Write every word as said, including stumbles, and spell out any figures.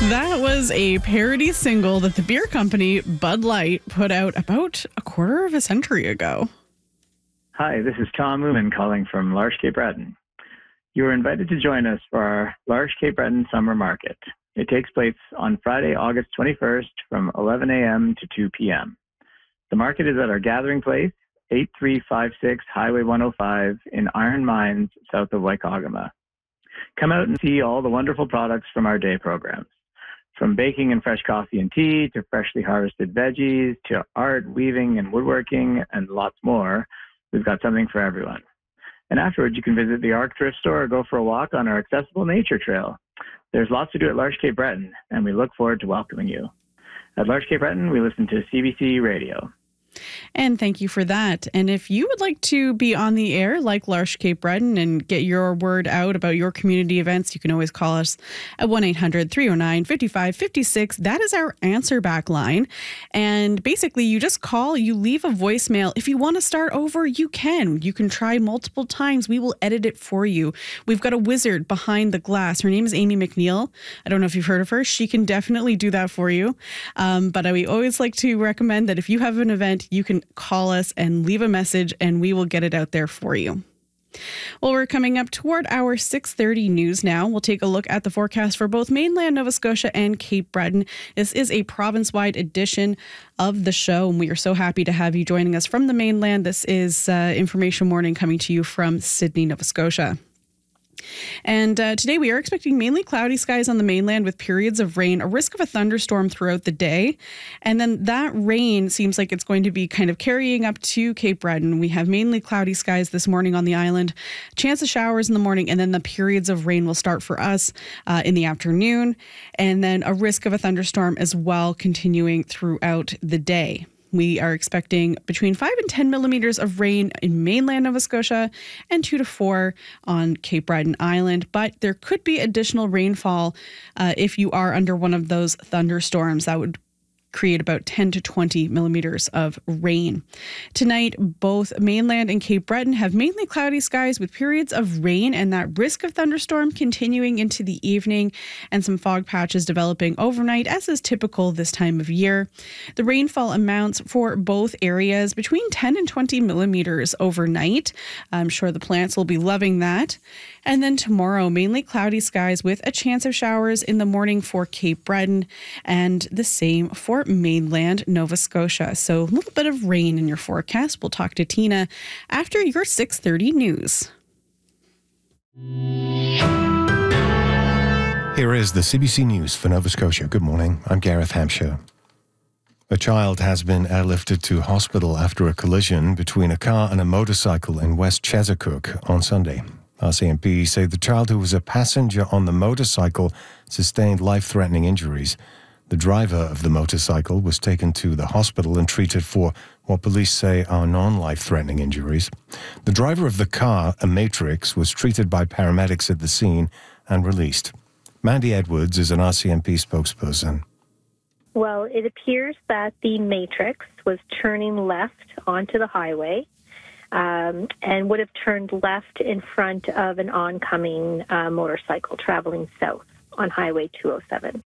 That was a parody single that the beer company Bud Light put out about a quarter of a century ago. Hi, this is Tom Moomin calling from L'Arche Cape Breton. You are invited to join us for our L'Arche Cape Breton Summer Market. It takes place on Friday, August twenty-first from eleven a.m. to two p.m. The market is at our gathering place, eight three five six Highway one oh five in Iron Mines, south of Waikagama. Come out and see all the wonderful products from our day programs. From baking and fresh coffee and tea, to freshly harvested veggies, to art, weaving, and woodworking, and lots more, we've got something for everyone. And afterwards, you can visit the Arc Thrift Store or go for a walk on our accessible nature trail. There's lots to do at L'Arche Cape Breton, and we look forward to welcoming you. At L'Arche Cape Breton, we listen to C B C Radio. And thank you for that. And if you would like to be on the air like L'Arche Cape Breton and get your word out about your community events, you can always call us at one eight hundred three oh nine five five five six. That is our answer back line. And basically, you just call, you leave a voicemail. If you want to start over, you can. You can try multiple times. We will edit it for you. We've got a wizard behind the glass. Her name is Amy McNeil. I don't know if you've heard of her. She can definitely do that for you. Um, but we always like to recommend that if you have an event, you can call us and leave a message and we will get it out there for you. Well, we're coming up toward our six thirty news now. We'll take a look at the forecast for both mainland Nova Scotia and Cape Breton. This is a province-wide edition of the show, and we are so happy to have you joining us from the mainland. This is uh, Information Morning coming to you from Sydney, Nova Scotia. And uh, today we are expecting mainly cloudy skies on the mainland with periods of rain, a risk of a thunderstorm throughout the day. And then that rain seems like it's going to be kind of carrying up to Cape Breton. We have mainly cloudy skies this morning on the island, chance of showers in the morning, and then the periods of rain will start for us uh, in the afternoon. And then a risk of a thunderstorm as well continuing throughout the day. We are expecting between five and ten millimeters of rain in mainland Nova Scotia and two to four on Cape Breton Island. But there could be additional rainfall uh, if you are under one of those thunderstorms. That would create about ten to twenty millimeters of rain. Tonight, both mainland and Cape Breton have mainly cloudy skies with periods of rain and that risk of thunderstorm continuing into the evening and some fog patches developing overnight, as is typical this time of year. The rainfall amounts for both areas between ten and twenty millimeters overnight. I'm sure the plants will be loving that. And then tomorrow, mainly cloudy skies with a chance of showers in the morning for Cape Breton and the same for mainland Nova Scotia. So a little bit of rain in your forecast. We'll talk to Tina after your six thirty news. Here is the C B C News for Nova Scotia. Good morning. I'm Gareth Hampshire. A child has been airlifted to hospital after a collision between a car and a motorcycle in West Chesapeake on Sunday. R C M P say the child, who was a passenger on the motorcycle, sustained life-threatening injuries. The driver of the motorcycle was taken to the hospital and treated for what police say are non-life-threatening injuries. The driver of the car, a Matrix, was treated by paramedics at the scene and released. Mandy Edwards is an R C M P spokesperson. Well, it appears that the Matrix was turning left onto the highway um, and would have turned left in front of an oncoming uh, motorcycle traveling south on Highway two oh seven.